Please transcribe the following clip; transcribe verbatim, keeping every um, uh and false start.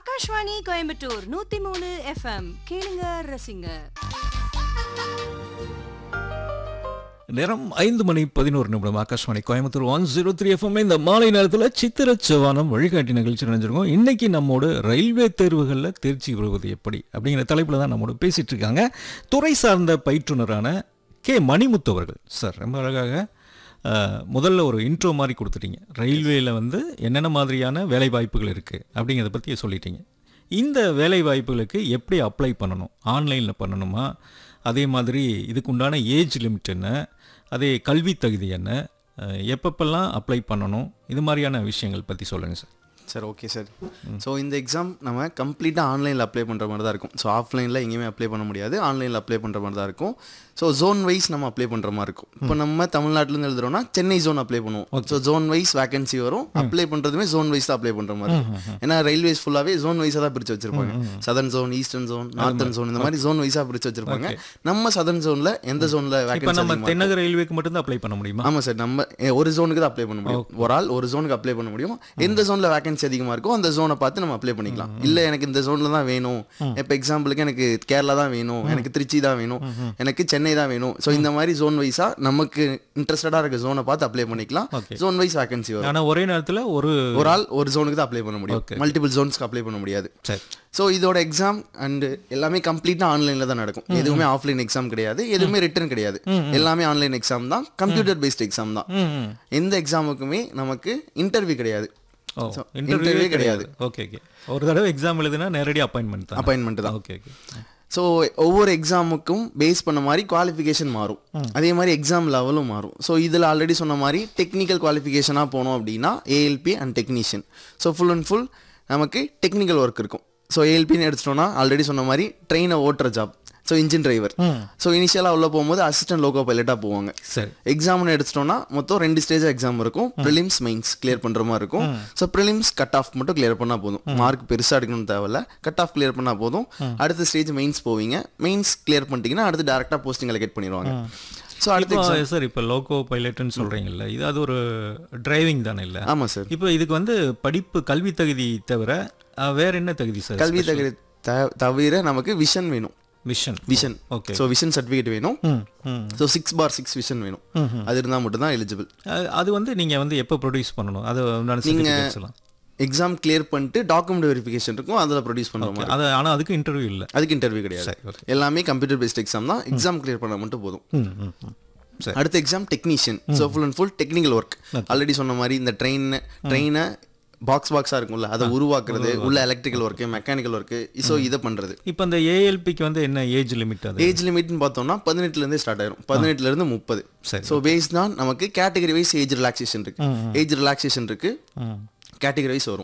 ஆகாஷ்வாணி கோயம்புத்தூர் நூத்தி மூணு எஃப்எம் கேளுங்க ரசிங்க. நேரம் ஐந்து மணி பதினோரு நிமிடம். Akashvani Coimbatore one zero three FM. இந்த மாலை நேரத்தில் சித்திர செவ்வானம் வழிகாட்டி நிகழ்ச்சி நினைஞ்சிருக்கோம். இன்னைக்கு நம்மோட ரயில்வே தேர்வுகளில் தேர்ச்சி பெறுவது எப்படி அப்படிங்கிற தலைப்பில் தான் நம்மோட பேசிட்டு இருக்காங்க துறை சார்ந்த பயிற்றுனரான கே மணிமுத்து அவர்கள். சார் ரொம்ப அழகாக முதல்ல ஒரு இன்ட்ரோ மாதிரி கொடுத்துட்டீங்க. ரயில்வேயில் வந்து என்னென்ன மாதிரியான வேலை வாய்ப்புகள் இருக்குது அப்படிங்கிறத பற்றி சொல்லிட்டீங்க. இந்த வேலை வாய்ப்புகளுக்கு எப்படி அப்ளை பண்ணணும்? ஆன்லைனில் பண்ணணுமா? அதே மாதிரி இதுக்கு உண்டான ஏஜ் லிமிட் என்ன, அதே கல்வி தகுதி என்ன, எப்பப்பெல்லாம் அப்ளை பண்ணணும், இது மாதிரியான விஷயங்கள் பற்றி சொல்லுங்கள் sir. Sir okay sir. So இந்த எக்ஸாம் நம்ம கம்ப்ளீட்டாக ஆன்லைனில் அப்ளை பண்ணுற மாதிரி தான் இருக்கும். ஸோ ஆஃப்லைனில் எங்கேயுமே அப்ளை பண்ண முடியாது, ஆன்லைனில் அப்ளை பண்ணுற மாதிரி தான் இருக்கும். ஸோ ஜோன் வைஸ் நம்ம அப்ளை பண்ணுற மாதிரி இருக்கும். இப்போ நம்ம தமிழ்நாட்டிலேருந்து எழுதுறோம்னா சென்னை ஜோன் அப்ளை பண்ணுவோம். ஸோ ஜோன் வைஸ் வேகன்சி வரும். அப்ளை பண்ணுறதுமே ஜோன் வைஸ் தான் அப்ளை பண்ணுற மாதிரி இருக்கும். ஏன்னா ரயில்வேஸ் ஃபுல்லாகவே ஜோன் வைஸாக தான் பிரித்து வச்சிருப்பாங்க. Southern zone, eastern zone, northern zone, இந்த மாதிரி ஜோன் வைஸாக பிரித்து வச்சிருப்பாங்க. நம்ம சதர்ன் ஜோனில் எந்த ஜோனில் வேகன்சி நம்ம தென்னக ரயில்வேக்கு மட்டும் தான் அப்ளை பண்ண முடியுமா? ஆமாம் சார், நம்ம ஒரு ஜோனுக்கு தான் அப்ளை பண்ண முடியும். ஒரு ஆள் ஒரு ஜோனுக்கு அப்ளை பண்ண முடியும். எந்த ஜோனில் வேகன்சி அதிகமாக இருக்கோ அந்த ஜோனை பார்த்து நம்ம அப்ளை பண்ணிக்கலாம். இல்லை எனக்கு இந்த ஜோனில் தான் வேணும், இப்போ எக்ஸாம்பிளுக்கு எனக்கு கேரளா தான் வேணும், எனக்கு திருச்சி தான் வேணும், எனக்கு சென்னை தான் வேணும். ஸோ இந்த மாதிரி ஜோன் வைஸா நமக்கு இன்ட்ரெஸ்டடா இருக்க ஜோனை பார்த்து அப்ளை பண்ணிக்கலாம். ஜோன் வைஸ் வேகன்சி வரும். ஆனால் ஒரே நேரத்தில் ஒரு ஒரு ஆள் ஒரு ஜோனுக்கு தான் அப்ளை பண்ண முடியும். மல்டிபிள் ஜோன்ஸ்க்கு அப்ளை பண்ண முடியாது. ஸோ இதோட எக்ஸாம் அண்ட் எல்லாமே கம்ப்ளீட்டாக ஆன்லைனில் தான் நடக்கும். எதுவுமே ஆஃப்லைன் எக்ஸாம் கிடையாது, எதுவுமே ரிட்டன் கிடையாது. எல்லாமே ஆன்லைன் எக்ஸாம் தான், கம்ப்யூட்டர் பேஸ்ட் எக்ஸாம் தான். எந்த எக்ஸாமுக்குமே நமக்கு இன்டர்வியூ கிடையாது. இன்டர்வியூவே கிடையாது. Okay okay. ஒரு தடவை எக்ஸாம் எழுதுனா நேரடி அப்பாயின்மெண்ட் தான். அப்பாயின்மெண்ட் தான். Okay okay. ஸோ ஒவ்வொரு எக்ஸாமுக்கும் பேஸ் பண்ண மாதிரி குவாலிஃபிகேஷன் மாறும், அதே மாதிரி எக்ஸாம் லெவலும் மாறும். ஸோ இதில் ஆல்ரெடி சொன்ன மாதிரி டெக்னிக்கல் குவாலிஃபிகேஷனாக போனோம் அப்படின்னா ALP and technician. So full and full நமக்கு டெக்னிக்கல் ஒர்க் இருக்கும். ஸோ ஏஎல்பின்னு எடுத்துட்டோம்னா ஆல்ரெடி சொன்ன மாதிரி ட்ரெயினை ஓட்டுற job. So engine driver. So இனிஷியலாக உள்ள போகும்போது அசிஸ்டன்ட் லோகோ பைலட்டாக போவாங்க. சரி. எக்ஸாம்னு எடுத்துட்டோம்னா மொத்தம் ரெண்டு ஸ்டேஜ் எக்ஸாம் இருக்கும். ப்ரிலிம்ஸ் மெயின்ஸ் கிளியர் பண்ணுற மாதிரி இருக்கும். ஸோ ப்ரிலிம்ஸ் கட் ஆஃப் மட்டும் கிளியர் பண்ணால் போதும். மார்க் பெருசாக எடுக்கணும்னு தேவையில்ல, கட் ஆஃப் கிளியர் பண்ணால் போதும். அடுத்த ஸ்டேஜ் மெயின்ஸ் போவீங்க. மெயின்ஸ் கிளியர் பண்ணிட்டீங்கன்னா அடுத்து டேரெக்டாக போஸ்டிங் அலோகேட் பண்ணிடுவாங்க. ஸோ அடுத்து சார் இப்போ லோகோ பைலட்னு சொல்கிறீங்கல்ல, இது அது ஒரு டிரைவிங் தானே? இல்லை? ஆமாம் சார். இப்போ இதுக்கு வந்து படிப்பு கல்வி தகுதி தவிர வேற என்ன தகுதி சார்? கல்வி தகுதி தவிர நமக்கு விஷன் வேணும். Vision vision okay. So vision certificate வேணும். ஸோ சிக்ஸ் பார் சிக்ஸ் விஷன் வேணும். அது இருந்தால் மட்டும் தான் எலிஜிபிள். அது வந்து நீங்கள் வந்து எப்போ ப்ரொடியூஸ் பண்ணணும்? அது நீங்கள் எக்ஸாம் கிளியர் பண்ணிட்டு டாக்குமெண்ட் வெரிஃபிகேஷன் இருக்கும், அதில் ப்ரொடியூஸ் பண்ணுவோம். அது ஆனால் அதுக்கு இன்டர்வியூ இல்லை. அதுக்கு இன்டர்வியூ கிடையாது. எல்லாமே கம்ப்யூட்டர் பேஸ்ட் எக்ஸாம் தான். எக்ஸாம் கிளியர் பண்ண மட்டும் போதும். அடுத்த exam technician. So full and full technical work. Already சொன்ன மாதிரி இந்த ட்ரெயின் ட்ரெயினை பாக்ஸ் பாக்ஸாக இருக்கும்ல, அதை உருவாக்குறது, உள்ள electrical work, mechanical work, so இதை பண்ணுறது. இப்போ இந்த ஏஎல்பிக்கு வந்து என்ன ஏஜ் லிமிட்? அது ஏஜ் லிமிட்னு பார்த்தோம்னா பதினெட்டுலேருந்தே ஸ்டார்ட் ஆயிரும். பதினெட்டுலேருந்து முப்பது. ஸோ பேஸ்ட் தான் நமக்கு கேட்டகரி வைஸ் ஏஜ் ரிலாக்ஸேஷன் இருக்கு. ஏஜ் ரிலாக்ஸேஷன் இருக்கு, கேட்டகரி வைஸ் வரும்.